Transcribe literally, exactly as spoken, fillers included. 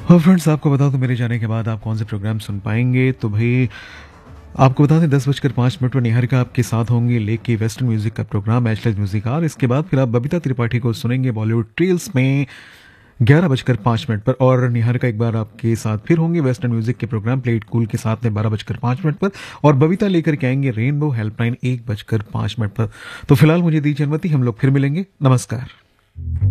हाँ फ्रेंड्स, आपको बता दूं मेरे जाने के बाद आप कौन से प्रोग्राम सुन पाएंगे। तो भाई आपको बता दें दस बजकर पाँच मिनट पर निहारिका आपके साथ होंगे लेके वेस्टर्न म्यूजिक का प्रोग्राम एशलेज म्यूजिक और इसके बाद फिर आप बबीता त्रिपाठी को सुनेंगे बॉलीवुड ट्रील्स में ग्यारह बजकर पाँच मिनट पर। और निहारिका एक बार आपके साथ फिर होंगे वेस्टर्न म्यूजिक के प्रोग्राम प्लेट कूल के साथ में बारह बजकर पाँच मिनट पर। और बबीता लेकर के आएंगे रेनबो हेल्पलाइन एक बजकर पाँच मिनट पर। तो फिलहाल मुझे दीजिए अनुमति, हम लोग फिर मिलेंगे। नमस्कार।